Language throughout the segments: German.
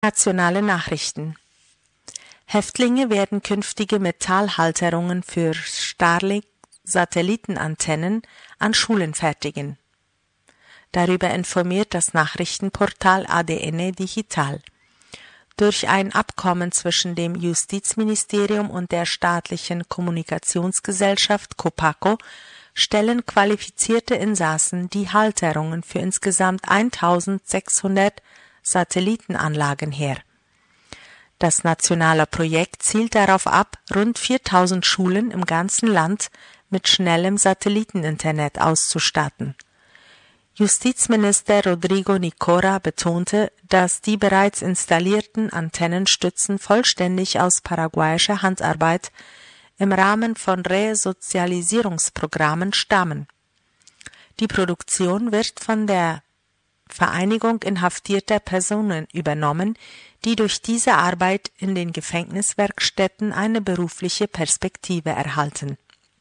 Internationale Nachrichten. Häftlinge werden künftige Metallhalterungen für Starlink-Satellitenantennen an Schulen fertigen. Darüber informiert das Nachrichtenportal ADN Digital. Durch ein Abkommen zwischen dem Justizministerium und der staatlichen Kommunikationsgesellschaft COPACO stellen qualifizierte Insassen die Halterungen für insgesamt 1600 Satellitenanlagen her. Das nationale Projekt zielt darauf ab, rund 4000 Schulen im ganzen Land mit schnellem Satelliteninternet auszustatten. Justizminister Rodrigo Nicora betonte, dass die bereits installierten Antennenstützen vollständig aus paraguayischer Handarbeit im Rahmen von Resozialisierungsprogrammen stammen. Die Produktion wird von der Vereinigung inhaftierter Personen übernommen, die durch diese Arbeit in den Gefängniswerkstätten eine berufliche Perspektive erhalten.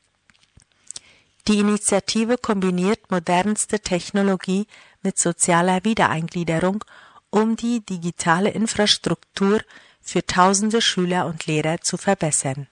Die Initiative kombiniert modernste Technologie mit sozialer Wiedereingliederung, um die digitale Infrastruktur für tausende Schüler und Lehrer zu verbessern.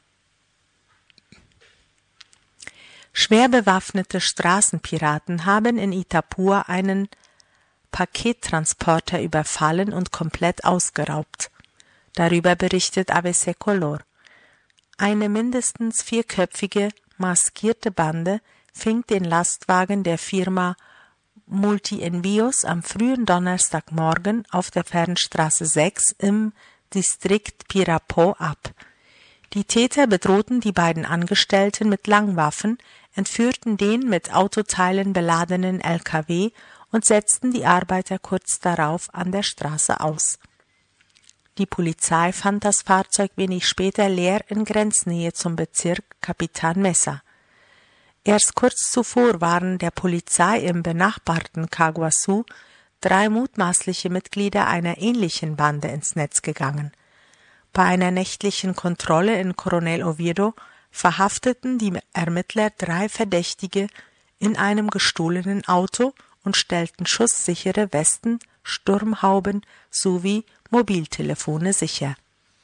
Schwer bewaffnete Straßenpiraten haben in Itapúa einen Pakettransporter überfallen und komplett ausgeraubt. Darüber berichtet ABC Color. Eine mindestens 4-köpfige, maskierte Bande fing den Lastwagen der Firma Multi-Envíos am frühen Donnerstagmorgen auf der Fernstraße 6 im Distrikt Pirapó ab. Die Täter bedrohten die beiden Angestellten mit Langwaffen, entführten den mit Autoteilen beladenen LKW und setzten die Arbeiter kurz darauf an der Straße aus. Die Polizei fand das Fahrzeug wenig später leer in Grenznähe zum Bezirk Capitán Mesa. Erst kurz zuvor waren der Polizei im benachbarten Caguazú 3 mutmaßliche Mitglieder einer ähnlichen Bande ins Netz gegangen. Bei einer nächtlichen Kontrolle in Coronel Oviedo verhafteten die Ermittler 3 Verdächtige in einem gestohlenen Auto und stellten schusssichere Westen, Sturmhauben sowie Mobiltelefone sicher.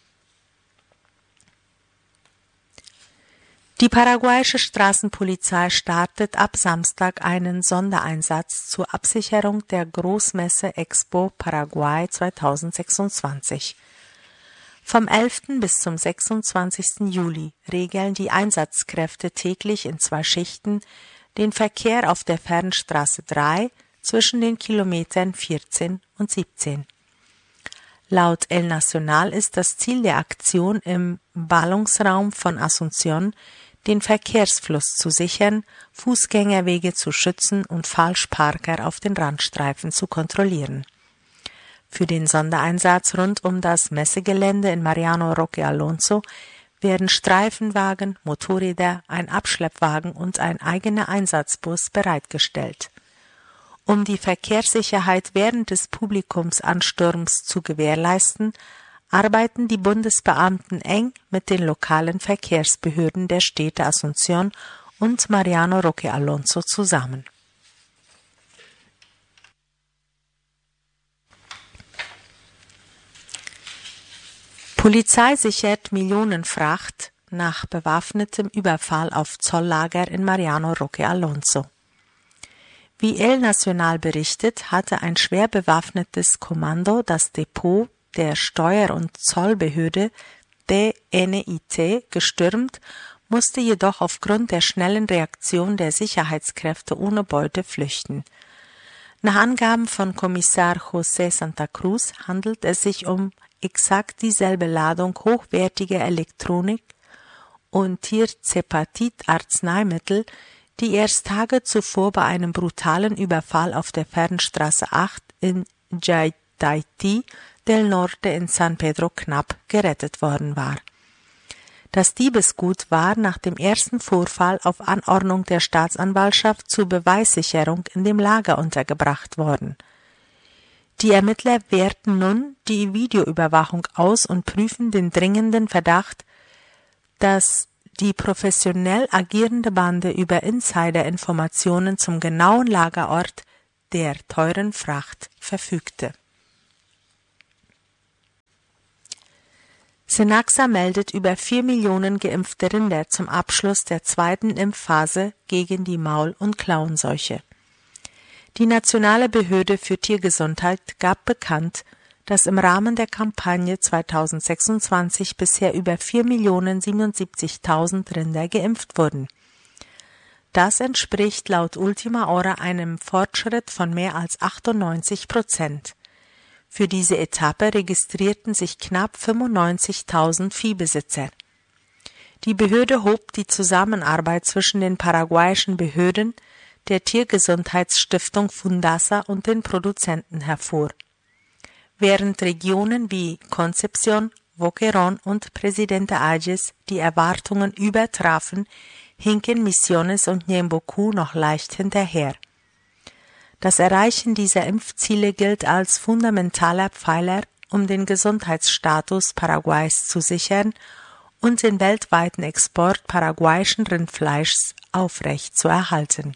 Die paraguayische Straßenpolizei startet ab Samstag einen Sondereinsatz zur Absicherung der Großmesse Expo Paraguay 2026. Vom 11. bis zum 26. Juli regeln die Einsatzkräfte täglich in 2 Schichten den Verkehr auf der Fernstraße 3 zwischen den Kilometern 14 und 17. Laut El Nacional ist das Ziel der Aktion im Ballungsraum von Asunción, den Verkehrsfluss zu sichern, Fußgängerwege zu schützen und Falschparker auf den Randstreifen zu kontrollieren. Für den Sondereinsatz rund um das Messegelände in Mariano Roque Alonso werden Streifenwagen, Motorräder, ein Abschleppwagen und ein eigener Einsatzbus bereitgestellt. Um die Verkehrssicherheit während des Publikumsansturms zu gewährleisten, arbeiten die Bundesbeamten eng mit den lokalen Verkehrsbehörden der Städte Asunción und Mariano Roque Alonso zusammen. Polizei sichert Millionenfracht nach bewaffnetem Überfall auf Zolllager in Mariano Roque Alonso. Wie El Nacional berichtet, hatte ein schwer bewaffnetes Kommando das Depot der Steuer- und Zollbehörde DNIT gestürmt, musste jedoch aufgrund der schnellen Reaktion der Sicherheitskräfte ohne Beute flüchten. Nach Angaben von Kommissar José Santa Cruz handelt es sich um exakt dieselbe Ladung hochwertiger Elektronik und Tierzepatit-Arzneimittel, die erst Tage zuvor bei einem brutalen Überfall auf der Fernstraße 8 in Jaytaytí del Norte in San Pedro knapp gerettet worden war. Das Diebesgut war nach dem ersten Vorfall auf Anordnung der Staatsanwaltschaft zur Beweissicherung in dem Lager untergebracht worden. Die Ermittler werten nun die Videoüberwachung aus und prüfen den dringenden Verdacht, dass die professionell agierende Bande über Insider-Informationen zum genauen Lagerort der teuren Fracht verfügte. Synaxa meldet über 4 Millionen geimpfte Rinder zum Abschluss der zweiten Impfphase gegen die Maul- und Klauenseuche. Die Nationale Behörde für Tiergesundheit gab bekannt, dass im Rahmen der Kampagne 2026 bisher über 4.077.000 Rinder geimpft wurden. Das entspricht laut Ultima Hora einem Fortschritt von mehr als 98%. Für diese Etappe registrierten sich knapp 95.000 Viehbesitzer. Die Behörde hob die Zusammenarbeit zwischen den paraguayischen Behörden, der Tiergesundheitsstiftung Fundasa und den Produzenten hervor. Während Regionen wie Concepción, Boquerón und Presidente Ayes die Erwartungen übertrafen, hinken Misiones und Ñemboku noch leicht hinterher. Das Erreichen dieser Impfziele gilt als fundamentaler Pfeiler, um den Gesundheitsstatus Paraguays zu sichern und den weltweiten Export paraguayischen Rindfleischs aufrechtzuerhalten.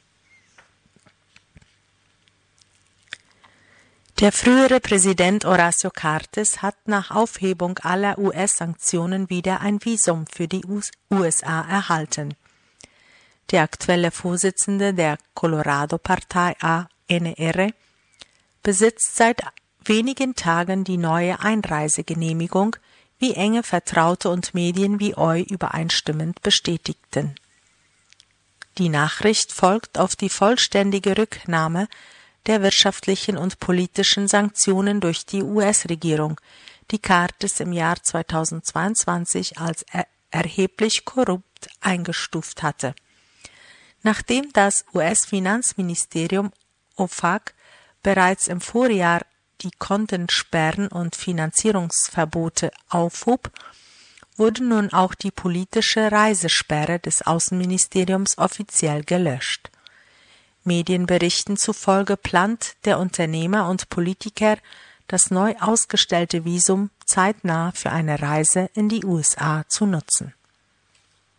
Der frühere Präsident Horacio Cartes hat nach Aufhebung aller US-Sanktionen wieder ein Visum für die USA erhalten. Der aktuelle Vorsitzende der Colorado-Partei ANR besitzt seit wenigen Tagen die neue Einreisegenehmigung, wie enge Vertraute und Medien wie OI übereinstimmend bestätigten. Die Nachricht folgt auf die vollständige Rücknahme der wirtschaftlichen und politischen Sanktionen durch die US-Regierung, die Cartes im Jahr 2022 als erheblich korrupt eingestuft hatte. Nachdem das US-Finanzministerium OFAC bereits im Vorjahr die Kontensperren und Finanzierungsverbote aufhob, wurde nun auch die politische Reisesperre des Außenministeriums offiziell gelöscht. Medienberichten zufolge plant der Unternehmer und Politiker, das neu ausgestellte Visum zeitnah für eine Reise in die USA zu nutzen.